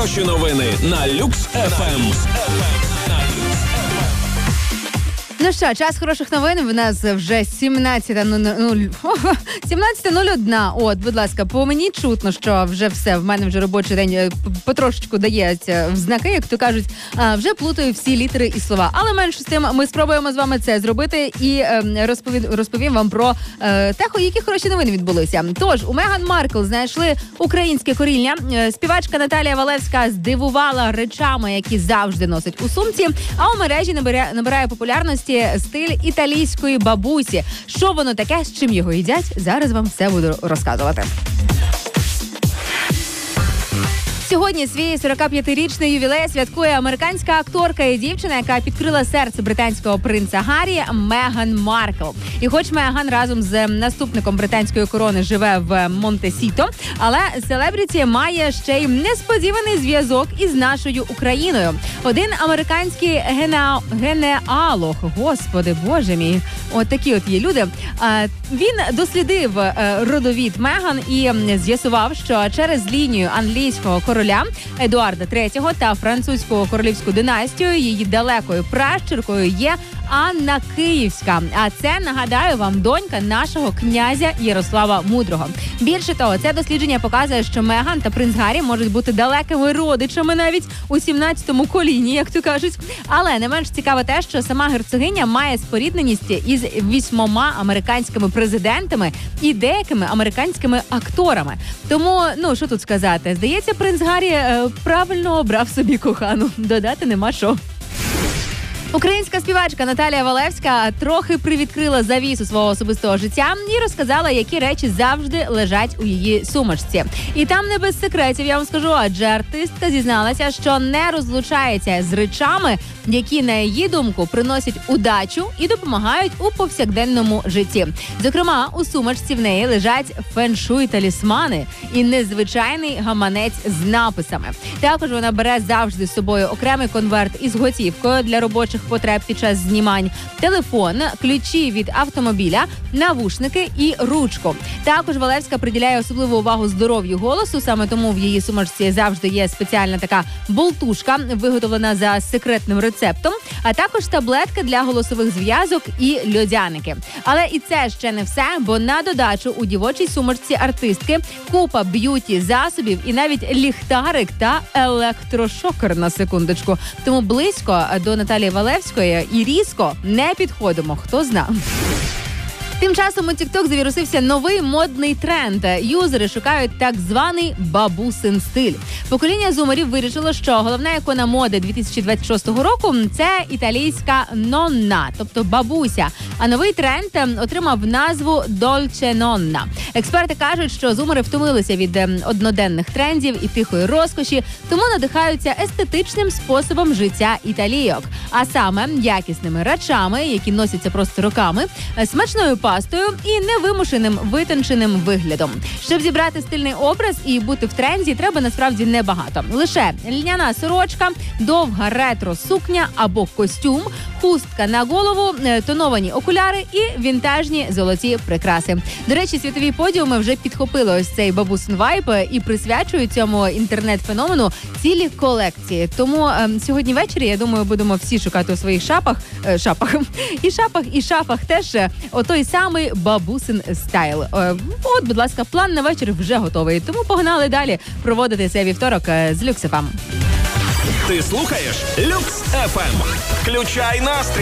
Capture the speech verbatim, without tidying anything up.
Хороші новини на Люкс еф ем. Ну що, час хороших новин. В нас вже сімнадцята нуль один. От, будь ласка, по мені чутно, що вже все, в мене вже робочий день потрошечку дається в знаки, як то кажуть, вже плутаю всі літери і слова. Але менше з тим, ми спробуємо з вами це зробити і розповім, розповім вам про те, які хороші новини відбулися. Тож, у Меган Маркл знайшли українське коріння. Співачка Наталія Валевська здивувала речами, які завжди носить у сумці, а у мережі набирає, набирає популярності стиль італійської бабусі. Що воно таке, з чим його їдять? Зараз вам все буду розказувати. Сьогодні свій сорокап'ятирічний ювілей святкує американська акторка і дівчина, яка підкрила серце британського принца Гаррі, Меган Маркл. І хоч Меган разом з наступником британської корони живе в Монте-Сіто, але селебріті має ще й несподіваний зв'язок із нашою Україною. Один американський генеа... генеалог, господи, боже мій, от такі от є люди, він дослідив родовід Меган і з'ясував, що через лінію англійського короля Едуарда третього та французьку королівську династію її далекою пращуркою є Анна Київська. А це, нагадаю вам, донька нашого князя Ярослава Мудрого. Більше того, це дослідження показує, що Меган та принц Гаррі можуть бути далекими родичами навіть у сімнадцятому коліні, як то кажуть. Але не менш цікаво те, що сама герцогиня має спорідненість із вісьмома американськими президентами і деякими американськими акторами. Тому, ну, що тут сказати? Здається, принц Гаррі е, правильно обрав собі кохану. Додати нема що. Українська співачка Наталія Валевська трохи привідкрила завісу свого особистого життя і розказала, які речі завжди лежать у її сумочці. І там не без секретів, я вам скажу, адже артистка зізналася, що не розлучається з речами, які, на її думку, приносять удачу і допомагають у повсякденному житті. Зокрема, у сумочці в неї лежать феншуй-талісмани і незвичайний гаманець з написами. Також вона бере завжди з собою окремий конверт із готівкою для робочих потреб під час знімань, телефон, ключі від автомобіля, навушники і ручку. Також Валевська приділяє особливу увагу здоров'ю голосу, саме тому в її сумочці завжди є спеціальна така болтушка, виготовлена за секретним рецептом, а також таблетки для голосових зв'язок і льодяники. Але і це ще не все, бо на додачу у дівочій сумочці артистки купа б'юті-засобів і навіть ліхтарик та електрошокер на секундочку. Тому близько до Наталії Валевської і різко не підходимо, хто зна. Тим часом у TikTok завірусився новий модний тренд. Юзери шукають так званий бабусин стиль. Покоління зумерів вирішило, що головна ікона моди дві тисячі двадцять шостого року – це італійська нонна, тобто бабуся. А новий тренд отримав назву Dolce Nonna. Експерти кажуть, що зумери втомилися від одноденних трендів і тихої розкоші, тому надихаються естетичним способом життя італійок. А саме якісними речами, які носяться просто роками, смачною пастою і невимушеним витонченим виглядом. Щоб зібрати стильний образ і бути в тренді, треба насправді небагато. Лише льняна сорочка, довга ретро-сукня або костюм, хустка на голову, тоновані окуляри і вінтажні золоті прикраси. До речі, світові подіуми вже підхопили ось цей бабусин вайб і присвячують цьому інтернет-феномену цілі колекції. Тому е, сьогодні ввечері, я думаю, будемо всі шукати у своїх шапах, е, шапах, і шапах, і шафах теж отой самий бабусин стайл. Е, от, будь ласка, план на вечір вже готовий. Тому погнали далі проводити цей вівторок з Люкс еф ем. Ти слухаєш Люкс еф ем. Включай настрій.